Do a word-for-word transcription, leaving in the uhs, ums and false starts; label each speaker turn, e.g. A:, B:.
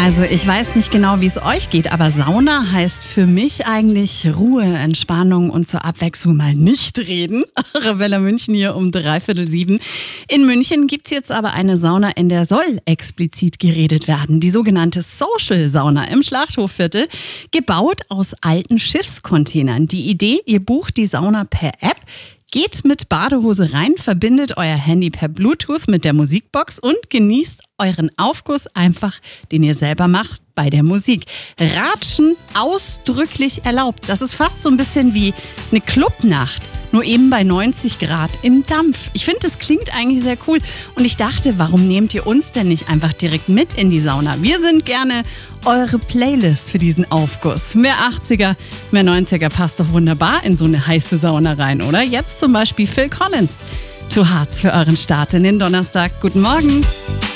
A: Also ich weiß nicht genau, wie es euch geht, aber Sauna heißt für mich eigentlich Ruhe, Entspannung und zur Abwechslung mal nicht reden. Arabella München hier um dreiviertel sieben. In München gibt's jetzt aber eine Sauna, in der soll explizit geredet werden. Die sogenannte Social Sauna im Schlachthofviertel, gebaut aus alten Schiffscontainern. Die Idee, ihr bucht die Sauna per App, geht mit Badehose rein, verbindet euer Handy per Bluetooth mit der Musikbox und genießt euren Aufguss einfach, den ihr selber macht, bei der Musik. Ratschen ausdrücklich erlaubt. Das ist fast so ein bisschen wie eine Clubnacht, nur eben bei neunzig Grad im Dampf. Ich finde, das klingt eigentlich sehr cool. Und ich dachte, warum nehmt ihr uns denn nicht einfach direkt mit in die Sauna? Wir sind gerne eure Playlist für diesen Aufguss. Mehr achtziger, mehr neunziger passt doch wunderbar in so eine heiße Sauna rein, oder? Jetzt zum Beispiel Phil Collins. Too Hearts für euren Start in den Donnerstag. Guten Morgen.